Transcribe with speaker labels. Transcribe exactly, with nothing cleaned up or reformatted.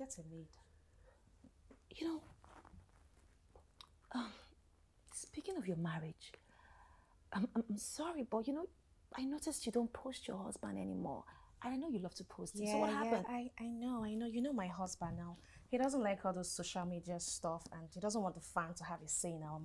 Speaker 1: get a maid.
Speaker 2: You know, um, speaking of your marriage, I'm, I'm sorry, but you know, I noticed you don't post your husband anymore. And I know you love to post him. So
Speaker 1: Yeah,
Speaker 2: what
Speaker 1: yeah,
Speaker 2: happened?
Speaker 1: I, I know, I know. You know my husband now. He doesn't like all those social media stuff and he doesn't want the fan to have a say in our